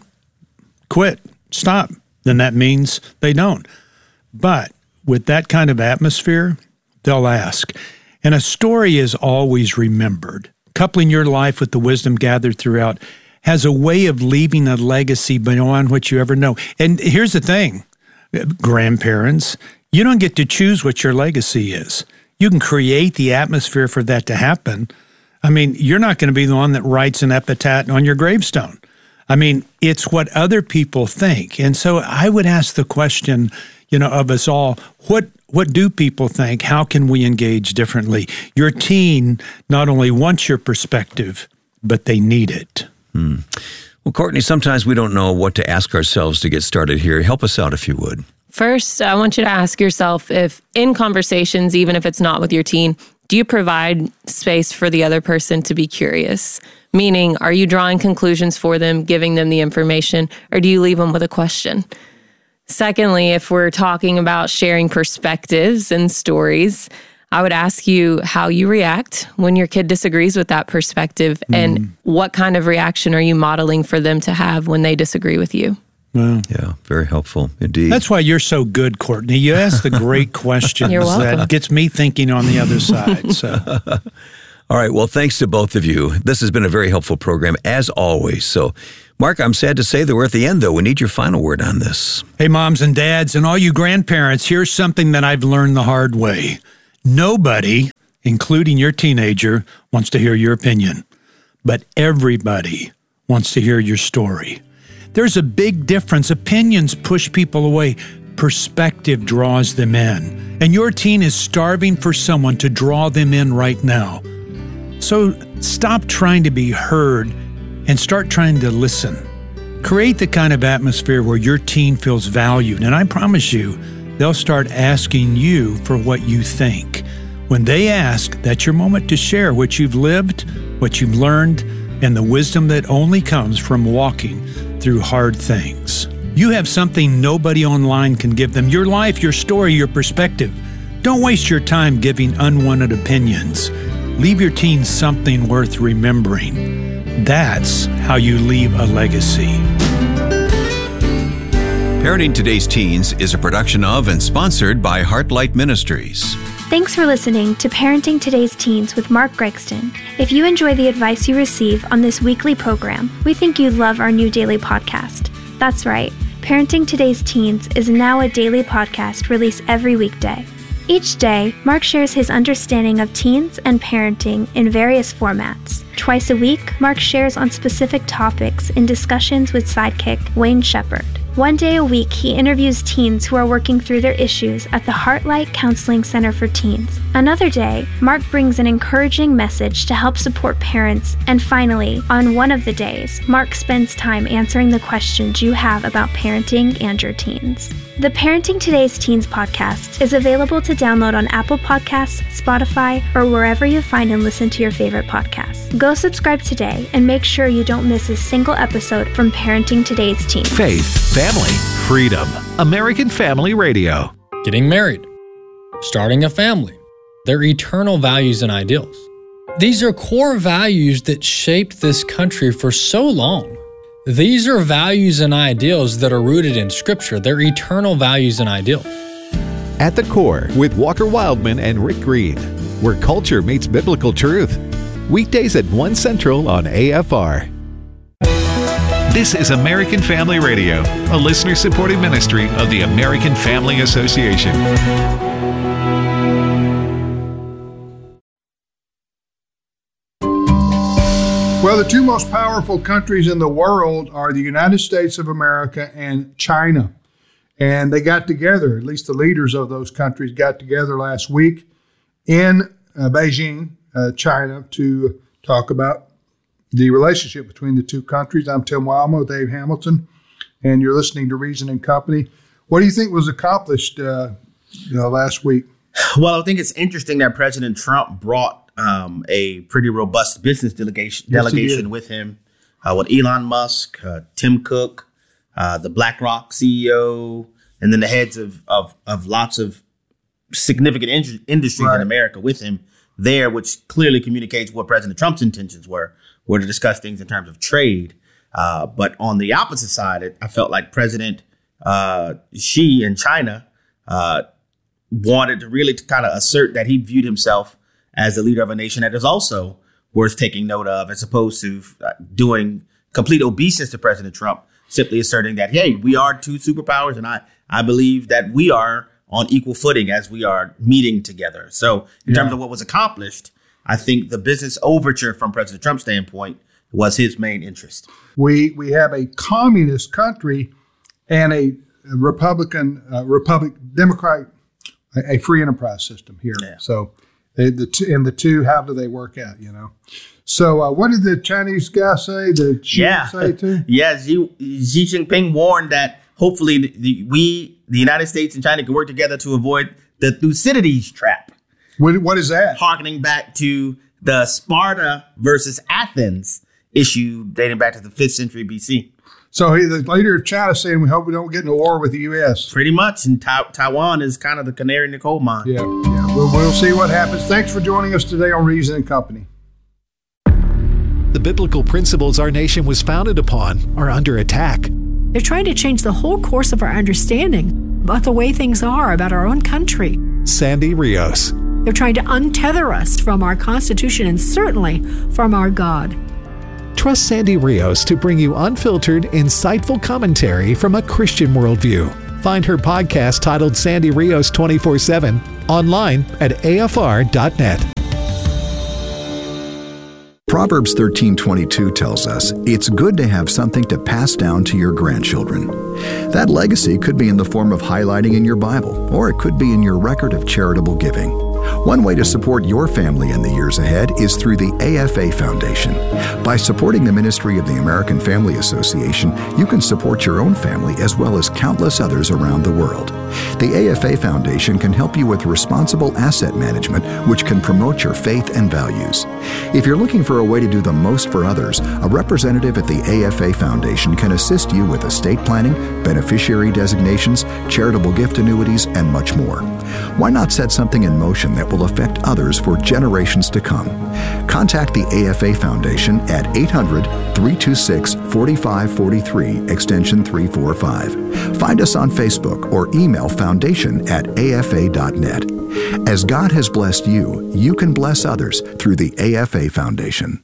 quit, stop. Then that means they don't. But with that kind of atmosphere, they'll ask. And a story is always remembered. Coupling your life with the wisdom gathered throughout has a way of leaving a legacy beyond what you ever know. And here's the thing, grandparents, you don't get to choose what your legacy is. You can create the atmosphere for that to happen. I mean, you're not going to be the one that writes an epitaph on your gravestone. I mean, it's what other people think. And so I would ask the question, you know, of us all, what what do people think? How can we engage differently? Your teen not only wants your perspective, but they need it. Hmm. Well, Courtney, sometimes we don't know what to ask ourselves to get started here. Help us out if you would. First, I want you to ask yourself if in conversations, even if it's not with your teen, do you provide space for the other person to be curious? Meaning, are you drawing conclusions for them, giving them the information, or do you leave them with a question? Secondly, if we're talking about sharing perspectives and stories, I would ask you how you react when your kid disagrees with that perspective, mm. and what kind of reaction are you modeling for them to have when they disagree with you? Wow. Yeah, very helpful indeed. That's why you're so good, Courtney. You ask the great questions. You're welcome. That gets me thinking on the other side. So, all right. Well, thanks to both of you. This has been a very helpful program, as always. So, Mark, I'm sad to say that we're at the end, though. We need your final word on this. Hey, moms and dads, and all you grandparents, here's something that I've learned the hard way. Nobody, including your teenager, wants to hear your opinion, but everybody wants to hear your story. There's a big difference. Opinions push people away. Perspective draws them in. And your teen is starving for someone to draw them in right now. So stop trying to be heard and start trying to listen. Create the kind of atmosphere where your teen feels valued. And I promise you, they'll start asking you for what you think. When they ask, that's your moment to share what you've lived, what you've learned, and the wisdom that only comes from walking through hard things. You have something nobody online can give them. Your life, your story, your perspective. Don't waste your time giving unwanted opinions. Leave your teens something worth remembering. That's how you leave a legacy. Parenting Today's Teens is a production of and sponsored by Heartlight Ministries. Thanks for listening to Parenting Today's Teens with Mark Gregston. If you enjoy the advice you receive on this weekly program, we think you'd love our new daily podcast. That's right, Parenting Today's Teens is now a daily podcast released every weekday. Each day, Mark shares his understanding of teens and parenting in various formats. Twice a week, Mark shares on specific topics in discussions with sidekick Wayne Shepherd. One day a week, he interviews teens who are working through their issues at the Heartlight Counseling Center for Teens. Another day, Mark brings an encouraging message to help support parents. And finally, on one of the days, Mark spends time answering the questions you have about parenting and your teens. The Parenting Today's Teens podcast is available to download on Apple Podcasts, Spotify, or wherever you find and listen to your favorite podcasts. Go subscribe today and make sure you don't miss a single episode from Parenting Today's Teens. Faith, family, freedom. American Family Radio. Getting married, starting a family, their eternal values and ideals. These are core values that shaped this country for so long. These are values and ideals that are rooted in Scripture. They're eternal values and ideals. At the Core with Walker Wildman and Rick Green, where culture meets biblical truth. Weekdays at one Central on A F R. This is American Family Radio, a listener-supported ministry of the American Family Association. Well, the two most powerful countries in the world are the United States of America and China. And they got together, at least the leaders of those countries got together last week in uh, Beijing, uh, China, to talk about the relationship between the two countries. I'm Tim Wildman, Dave Hamilton, and you're listening to Reason and Company. What do you think was accomplished uh, you know, last week? Well, I think it's interesting that President Trump brought um, a pretty robust business delegation, Yes, delegation with him, uh, with Elon Musk, uh, Tim Cook, uh, the BlackRock C E O, and then the heads of of, of lots of significant in- industries Right. in America with him there, which clearly communicates what President Trump's intentions were, were to discuss things in terms of trade. Uh, but on the opposite side, it, I felt like President uh, Xi in China uh, wanted to really kind of assert that he viewed himself as the leader of a nation that is also worth taking note of, as opposed to uh, doing complete obeisance to President Trump, simply asserting that, hey, we are two superpowers, and I, I believe that we are on equal footing as we are meeting together. So in Yeah. terms of what was accomplished, I think the business overture from President Trump's standpoint was his main interest. We we have a communist country and a Republican, uh, Republic, Democratic, a, a free enterprise system here. Yeah. So they, the two, and the two, how do they work out, you know? So uh, what did the Chinese guy say? Did Xi Yeah. say too? Yeah, Xi, Xi Jinping warned that hopefully the, the, we, the United States and China, can work together to avoid the Thucydides trap. What, what is that? Harkening back to the Sparta versus Athens issue dating back to the fifth century B C. So he, the leader of China saying, we hope we don't get into war with the U S. Pretty much. And Ta- Taiwan is kind of the canary in the coal mine. Yeah, yeah. We'll, we'll see what happens. Thanks for joining us today on Reason and Company. The biblical principles our nation was founded upon are under attack. They're trying to change the whole course of our understanding about the way things are about our own country. Sandy Rios. They're trying to untether us from our Constitution and certainly from our God. Trust Sandy Rios to bring you unfiltered, insightful commentary from a Christian worldview. Find her podcast titled Sandy Rios twenty-four seven online at A F R dot net. Proverbs thirteen twenty-two tells us it's good to have something to pass down to your grandchildren. That legacy could be in the form of highlighting in your Bible, or it could be in your record of charitable giving. One way to support your family in the years ahead is through the A F A Foundation. By supporting the ministry of the American Family Association, you can support your own family as well as countless others around the world. The A F A Foundation can help you with responsible asset management, which can promote your faith and values. If you're looking for a way to do the most for others, a representative at the A F A Foundation can assist you with estate planning, beneficiary designations, charitable gift annuities, and much more. Why not set something in motion that will affect others for generations to come? Contact the A F A Foundation at eight hundred, three two six, four five four three, extension three forty-five. Find us on Facebook or email foundation at A F A dot net. As God has blessed you, you can bless others through the A F A Foundation.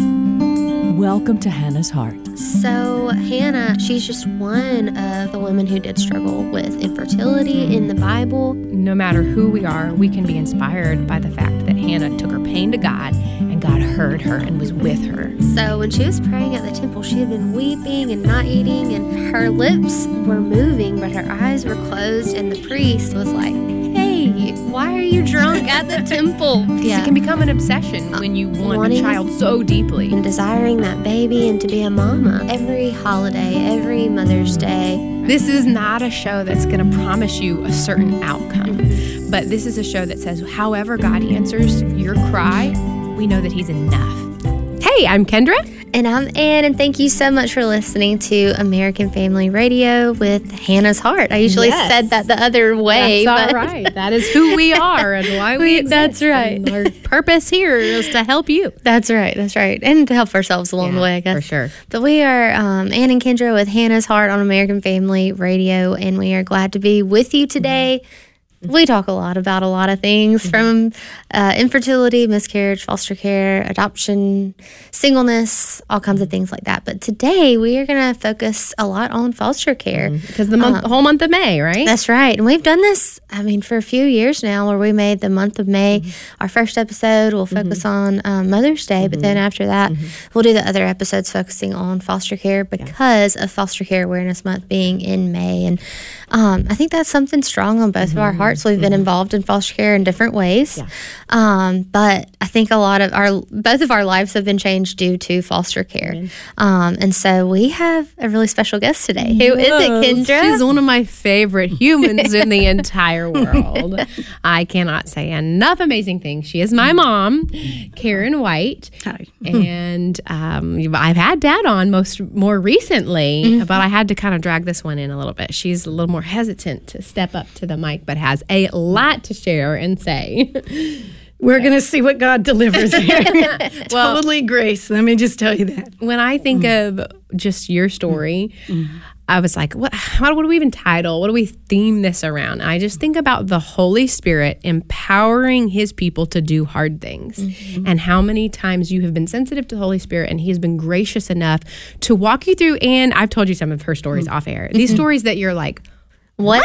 Welcome to Hannah's Heart. So Hannah, she's just one of the women who did struggle with infertility in the Bible. No matter who we are, we can be inspired by the fact that Hannah took her pain to God and God heard her and was with her. So when she was praying at the temple, she had been weeping and not eating, and her lips were moving, but her eyes were closed, and the priest was like, hey, why are you drunk at the temple? Yeah. It can become an obsession when you want Wanting a child so deeply. And desiring that baby and to be a mama. Every holiday, every Mother's Day. This is not a show that's going to promise you a certain outcome. Mm-hmm. But this is a show that says, however God answers your cry, we know that He's enough. Hey, I'm Kendra. And I'm Ann, and thank you so much for listening to American Family Radio with Hannah's Heart. I usually yes. said that the other way. That's but all right. That is who we are and why we, we exist. That's right. And our purpose here is to help you. That's right. That's right. And to help ourselves along yeah, the way, I guess. For sure. But we are um, Ann and Kendra with Hannah's Heart on American Family Radio, and we are glad to be with you today. Mm-hmm. We talk a lot about a lot of things, mm-hmm. from uh, infertility, miscarriage, foster care, adoption, singleness, all kinds of things like that. But today we are going to focus a lot on foster care. Because mm-hmm. the month, um, whole month of May, right? That's right. And we've done this, I mean, for a few years now, where we made the month of May mm-hmm. our first episode. We'll focus mm-hmm. on um, Mother's Day, mm-hmm. but then after that, mm-hmm. we'll do the other episodes focusing on foster care because yeah. of Foster Care Awareness Month being in May. And um, I think that's something strong on both mm-hmm. of our hearts. We've been mm-hmm. involved in foster care in different ways, yeah. um, but I think a lot of our both of our lives have been changed due to foster care, mm-hmm. um, and so we have a really special guest today. Who is it, Kendra? She's one of my favorite humans in the entire world. I cannot say enough amazing things. She is my mom, Karen White. Hi. And um, I've had Dad on most more recently, mm-hmm. but I had to kind of drag this one in a little bit. She's a little more hesitant to step up to the mic, but has a lot to share and say. We're going to see what God delivers here. Well, totally grace. Let me just tell you that. When I think mm. of just your story, mm. I was like, what, what, what do we even title? What do we theme this around? I just think about the Holy Spirit empowering His people to do hard things, mm-hmm. and how many times you have been sensitive to the Holy Spirit and He has been gracious enough to walk you through. And I've told you some of her stories mm-hmm. off air. These mm-hmm. stories that you're like, What?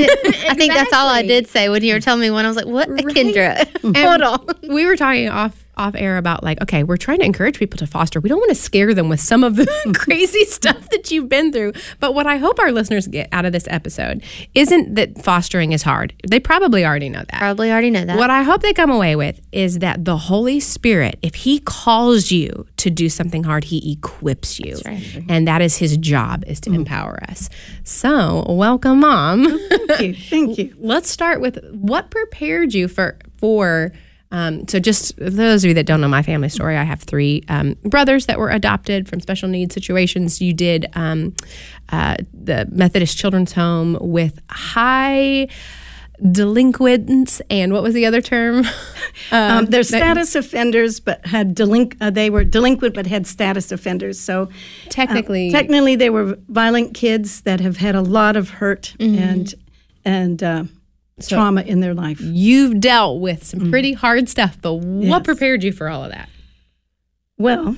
I think that's all I did say when you were telling me one. I was like, what? Right. Kendra. Hold on. We were talking off off air about like, okay, we're trying to encourage people to foster. We don't want to scare them with some of the crazy stuff that you've been through. But what I hope our listeners get out of this episode isn't that fostering is hard. They probably already know that. Probably already know that. What I hope they come away with is that the Holy Spirit, if He calls you to do something hard, He equips you. That's right. And that is His job, is to mm. empower us. So welcome, Mom. Thank you. Thank you. Let's start with what prepared you for for Um, so just those of you that don't know my family story, I have three um, brothers that were adopted from special needs situations. You did um, uh, the Methodist Children's Home with high delinquents and what was the other term? Um, they're that- status offenders, but had delinq- uh, they were delinquent, but had status offenders. So Technically- uh, technically, they were violent kids that have had a lot of hurt Mhm. and and uh, So trauma in their life. You've dealt with some pretty hard stuff, but what Yes. prepared you for all of that? Well,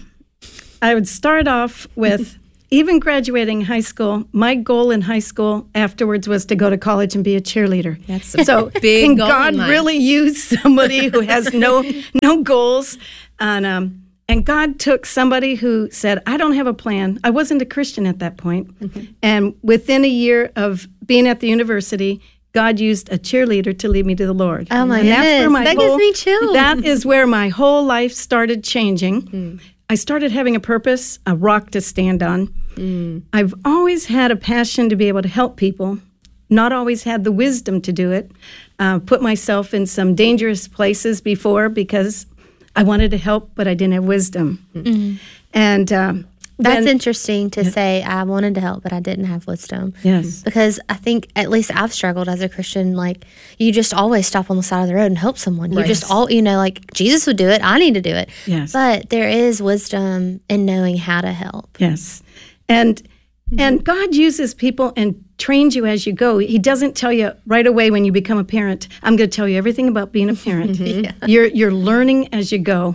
I would start off with even graduating high school. My goal in high school afterwards was to go to college and be a cheerleader. That's a so. big Can goal God in life. really use somebody who has no no goals? And um, and God took somebody who said, "I don't have a plan." I wasn't a Christian at that point, Mm-hmm. and within a year of being at the university, God used a cheerleader to lead me to the Lord. Oh, my and that's where goodness. my That gives whole, me chills. That is where my whole life started changing. Mm. I started having a purpose, a rock to stand on. Mm. I've always had a passion to be able to help people, not always had the wisdom to do it. Uh, put myself in some dangerous places before because I wanted to help, but I didn't have wisdom. Mhm. And um, That's when- interesting to say, I wanted to help, but I didn't have wisdom. Yes. Because I think, at least I've struggled as a Christian, like, you just always stop on the side of the road and help someone. You Right. just all, you know, like, Jesus would do it, I need to do it. Yes. But there is wisdom in knowing how to help. Yes. And and God uses people and trains you as you go. He doesn't tell you right away when you become a parent, I'm going to tell you everything about being a parent. Yeah. You're you're learning as you go.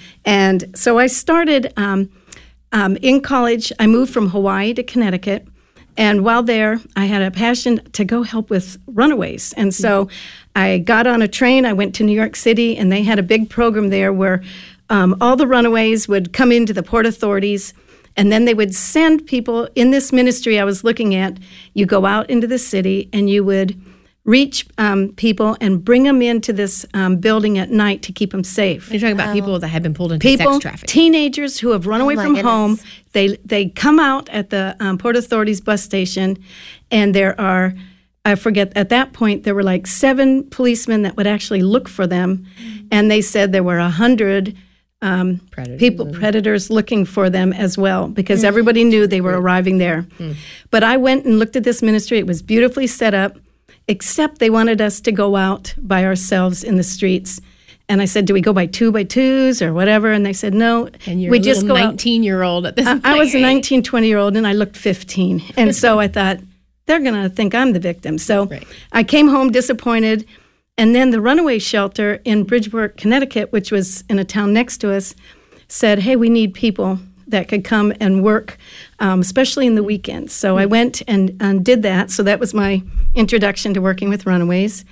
And so I started um, um, in college. I moved from Hawaii to Connecticut. And while there, I had a passion to go help with runaways. And so I got on a train. I went to New York City, and they had a big program there where um, all the runaways would come into the Port Authorities, and then they would send people in this ministry I was looking at. You go out into the city, and you would reach um, people and bring them into this um, building at night to keep them safe. You're talking about people that have been pulled into People, sex trafficking. teenagers who have run Oh away my from goodness. home, they they come out at the um, Port Authority's bus station, and there are, I forget, at that point, there were like seven policemen that would actually look for them, and they said there were a hundred um, people, predators looking for them as well, because Mm. everybody knew they were arriving there. Mm. But I went and looked at this ministry. It was beautifully set up, except they wanted us to go out by ourselves in the streets. And I said, do we go by two by twos or whatever? And they said, no, And you're we a just little go out. nineteen-year-old at this I, point. I was a nineteen, twenty-year-old, and I looked fifteen. And so I thought, they're going to think I'm the victim. So I came home disappointed. And then the runaway shelter in Bridgeport, Connecticut, which was in a town next to us, said, hey, we need people that could come and work, um, especially in the weekends. So I went and, and did that. So that was my introduction to working with runaways.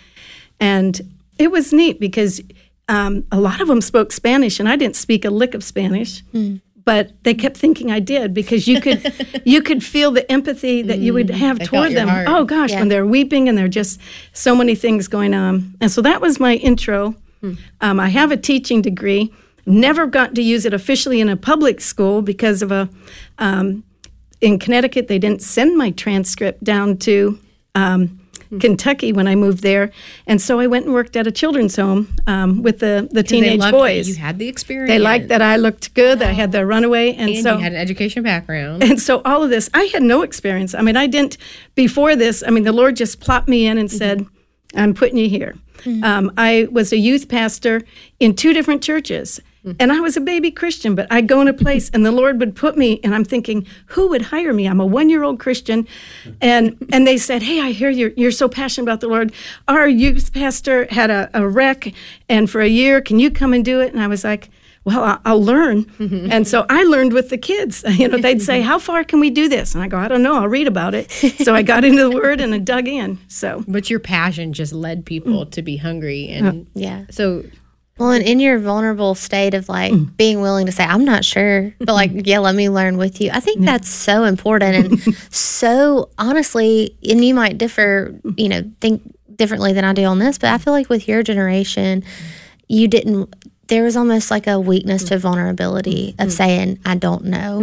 And it was neat because um, a lot of them spoke Spanish, and I didn't speak a lick of Spanish. But they kept thinking I did, because you could you could feel the empathy that you would have They felt toward your them. heart. Oh gosh, Yeah. when they're weeping and there are just so many things going on. And so that was my intro. Um, I have a teaching degree. Never got to use it officially in a public school because of a um, in Connecticut they didn't send my transcript down to um, Kentucky when I moved there, and so I went and worked at a children's home um, with the the 'Cause they teenage loved that boys. you had the experience. They liked that I looked good, that I had the runaway, and, And so you had an education background. and so all of this, I had no experience. I mean, I didn't before this. I mean, the Lord just plopped me in and said, "I'm putting you here." Um, I was a youth pastor in two different churches. And I was a baby Christian, but I'd go in a place and the Lord would put me, and I'm thinking, who would hire me? I'm a one-year-old Christian. And and they said, hey, I hear you're, you're so passionate about the Lord. Our youth pastor had a, a wreck, and for a year, can you come and do it? And I was like, well, I'll, I'll learn. And so I learned with the kids. You know, they'd say, how far can we do this? And I go, I don't know, I'll read about it. So I got into the Word and I dug in. So, But your passion just led people to be hungry. And Yeah. so Well, and in your vulnerable state of like being willing to say, I'm not sure, but like, yeah, let me learn with you. I think that's so important. And so honestly, and you might differ, you know, think differently than I do on this, but I feel like with your generation, you didn't, there was almost like a weakness to vulnerability of saying, I don't know.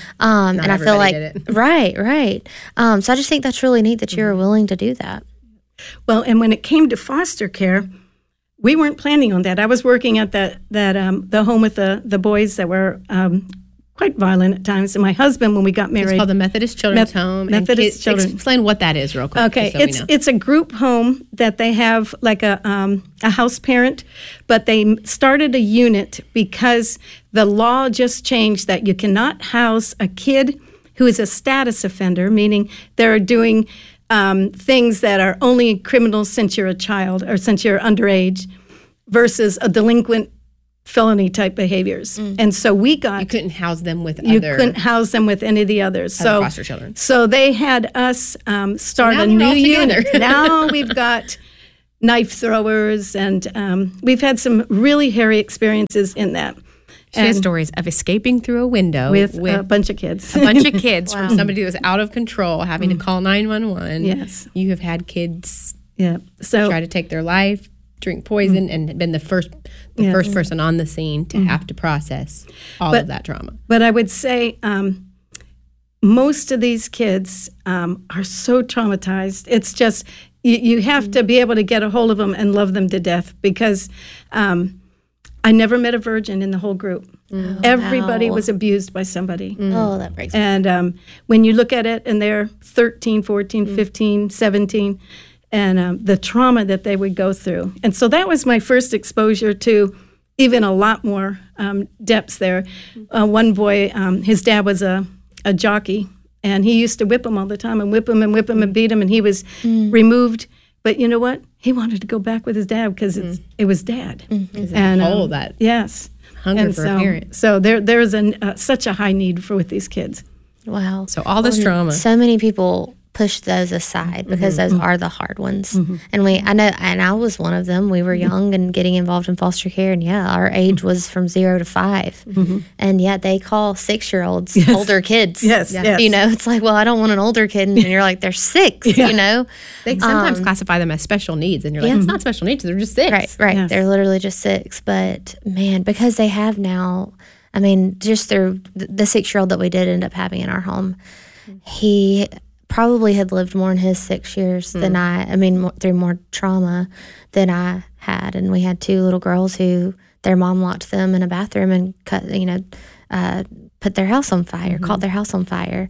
Um, Not and I feel everybody like, did it. right, right. Um, so I just think that's really neat that you were willing to do that. well, and when it came to foster care, we weren't planning on that. I was working at that that um, the home with the the boys that were um, quite violent at times. And my husband, when we got married, It's called the Methodist Children's Meth- Home. Methodist and kids, Children. Explain what that is, real quick. Okay, just so we it's know. it's a group home that they have like a um, a house parent, but they started a unit because the law just changed that you cannot house a kid who is a status offender, meaning they're doing um, things that are only criminal since you're a child or since you're underage, versus a delinquent felony type behaviors. And so we got... You couldn't house them with You other... couldn't house them with any of the others. Other So foster children. So they had us um, start now a we're new all together. unit. Now we've got knife throwers, and um, we've had some really hairy experiences in that. She has And stories of escaping through a window with, a bunch of kids. a bunch of kids Wow. from somebody who was out of control, having Mm. to call nine one one. Yes. You have had kids yeah. so, try to take their life, drink poison, Mm. and been the first the Yes. first person on the scene to Mm. have to process all But- of that trauma. But I would say um, most of these kids um, are so traumatized. It's just, you, you have to be able to get a hold of them and love them to death, because um, I never met a virgin in the whole group. Everybody Wow. was abused by somebody. Oh, that breaks my And um, when you look at it and they're thirteen, fourteen, Mm. fifteen, seventeen, and um, the trauma that they would go through. And so that was my first exposure to even a lot more um, depths there. Uh, one boy, um, his dad was a, a jockey, and he used to whip him all the time and whip him and whip him and beat him, and he was Mm. removed. But you know what? He wanted to go back with his dad because it's it was dad. Because And, all um, that yes. hunger And for so, a parent. So there there is an, uh, such a high need for with these kids. Wow. So all this Well, trauma. So many people push those aside because Mhm. those are the hard ones. Mhm. And we, I know, and I was one of them. We were young and getting involved in foster care, and yeah, our age was from zero to five. Mhm. And yet they call six-year-olds Yes. older kids. Yes, yes. You know, it's like, well, I don't want an older kid, and you're like, they're six. Yeah. You know, They sometimes Um, classify them as special needs, and you're like, yeah. it's not special needs, they're just six. Right, right. Yes. They're literally just six. But man, because they have now, I mean, just through th- the six year old that we did end up having in our home, he probably had lived more in his six years than I, I mean, more, through more trauma than I had. And we had two little girls who their mom locked them in a bathroom and cut, you know, uh, put their house on fire, caught their house on fire.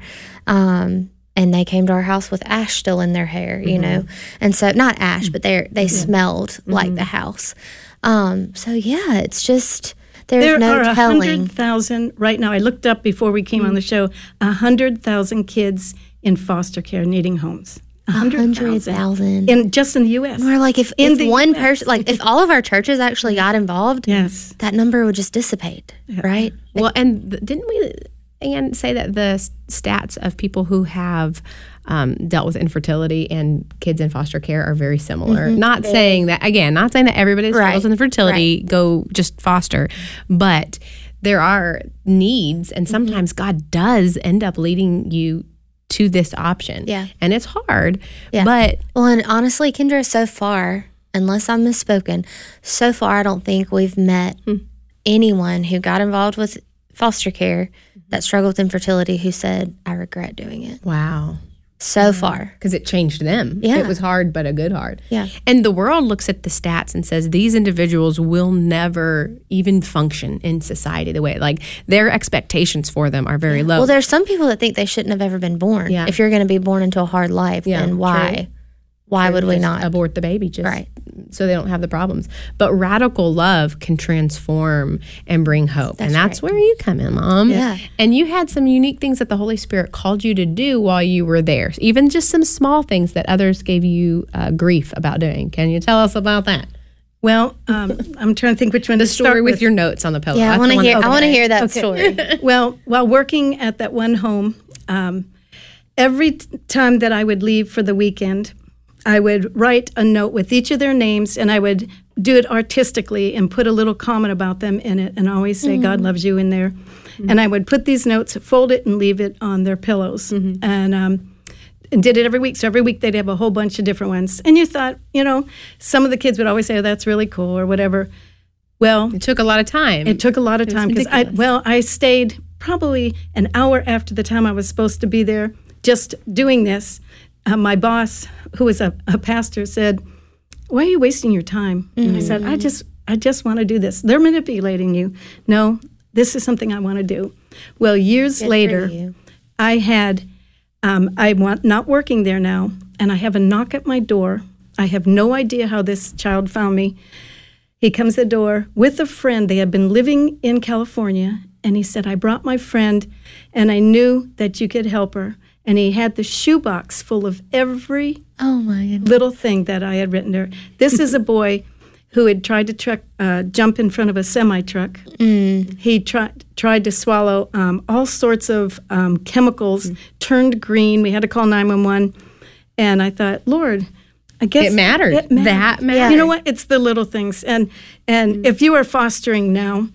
Um, and they came to our house with ash still in their hair, you know, and so not ash, but they they smelled like the house. Um, so yeah, it's just there's There no are a telling. hundred thousand right now. I looked up before we came on the show. A hundred thousand kids in foster care needing homes. A hundred thousand in just in the U S. We're like, if, In if the one U S. person, like if all of our churches actually got involved, yes, that number would just dissipate, right? Well, and th- didn't we, Anne, say that the s- stats of people who have um, dealt with infertility and kids in foster care are very similar? Mhm. Not Very. saying that, again, not saying that everybody that Right. struggles with infertility go just foster, but there are needs, and sometimes God does end up leading you to this option. Yeah. And it's hard, Yeah. but Well, and honestly, Kendra, so far, unless I'm misspoken, so far I don't think we've met anyone who got involved with foster care that struggled with infertility who said, I regret doing it. wow. So far. Because it changed them. Yeah. It was hard, but a good hard. Yeah. And the world looks at the stats and says these individuals will never even function in society the way, like their expectations for them are very low. Well, there's some people that think they shouldn't have ever been born. Yeah. If you're going to be born into a hard life, Yeah, then why? true. Why Or would we just not? abort the baby just Right. so they don't have the problems? But radical love can transform and bring hope. That's and that's right. where you come in, Mom. Yeah. And you had some unique things that the Holy Spirit called you to do while you were there, even just some small things that others gave you uh, grief about doing. Can you tell us about that? Well, um, I'm trying to think which one The to story start with, with your notes on the pillow. Yeah, I That's want the to one hear. that- I want to hear that Okay. story. Well, while working at that one home, um, every t- time that I would leave for the weekend, I would write a note with each of their names, and I would do it artistically and put a little comment about them in it, and always say, God loves you in there. And I would put these notes, fold it, and leave it on their pillows. And, um, and did it every week. So every week they'd have a whole bunch of different ones. And you thought, you know, some of the kids would always say, oh, that's really cool or whatever. Well, It took a lot of time. it took a lot of It was time because I ridiculous. well I stayed probably an hour after the time I was supposed to be there just doing this. Uh, my boss, who was a, a pastor, said, "Why are you wasting your time?" And I said, "I just I just want to do this. They're manipulating you. No, this is something I want to do. Well, years Good for later, you. I had, um, I'm not working there now, and I have a knock at my door. I have no idea how this child found me. He comes to the door with a friend. They had been living in California, and he said, I brought my friend, and I knew that you could help her. And he had the shoebox full of every oh my little thing that I had written to her. This is a boy who had tried to truck, uh, jump in front of a semi-truck. Mm. He tried tried to swallow um, all sorts of um, chemicals, mm. turned green. We had to call nine one one. And I thought, Lord, I guess It mattered. It mattered. That mattered. You know what? It's the little things. And and mm. if you are fostering now,